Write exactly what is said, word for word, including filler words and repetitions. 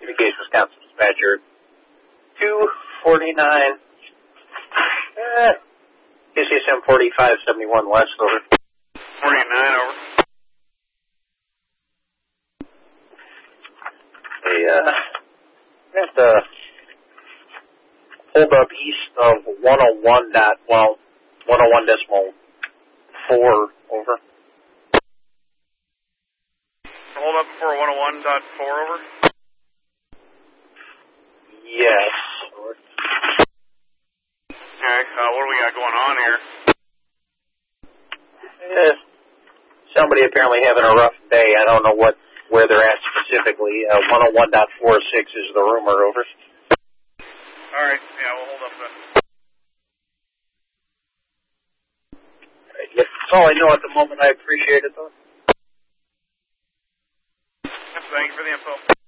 Communications, Wisconsin dispatcher. two forty-nine, uh, K C S M forty-five seventy-one West, over. forty-nine, over. Hey, uh, we have to hold up east of one oh one dot, well, one oh one decimal four, over. Hold up before one oh one dot four, over. Yes, over. Alright, uh, what do we got going on here? Eh, somebody apparently having a rough day. I don't know what where they're at specifically. Uh, one oh one dot four six is the rumor, over. Alright, yeah, we'll hold up then. Right, yeah, that's all I know at the moment. I appreciate it, though. Thank you for the info.